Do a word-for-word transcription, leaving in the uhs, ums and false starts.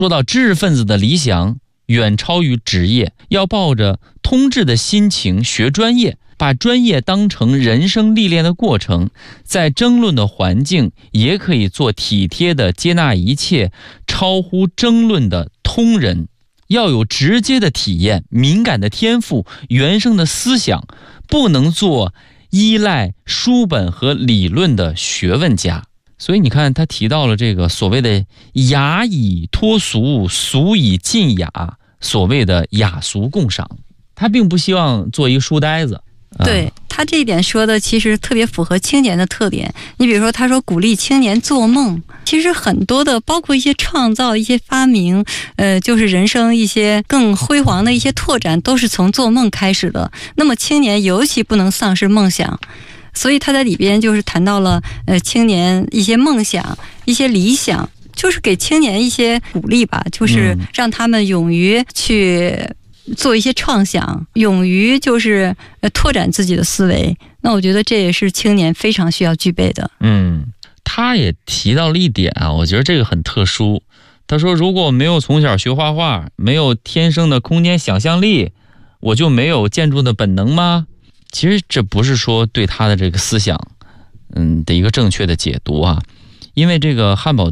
说到知识分子的理想远超于职业，要抱着通志的心情学专业，把专业当成人生历练的过程，在争论的环境也可以做体贴的接纳一切超乎争论的通人。要有直接的体验、敏感的天赋、原生的思想，不能做依赖书本和理论的学问家。所以你看他提到了这个所谓的雅以脱俗，俗以近雅，所谓的雅俗共赏。他并不希望做一个书呆子。 对，他这一点说的其实特别符合青年的特点。你比如说他说鼓励青年做梦，其实很多的包括一些创造、一些发明，呃，就是人生一些更辉煌的一些拓展都是从做梦开始的。那么青年尤其不能丧失梦想，所以他在里边就是谈到了呃青年一些梦想、一些理想，就是给青年一些鼓励吧，就是让他们勇于去做一些创想，勇于就是呃拓展自己的思维。那我觉得这也是青年非常需要具备的。 嗯，他也提到了一点啊，我觉得这个很特殊。他说，如果没有从小学画画，没有天生的空间想象力，我就没有建筑的本能吗？其实这不是说对他的这个思想，嗯的一个正确的解读啊，因为这个汉堡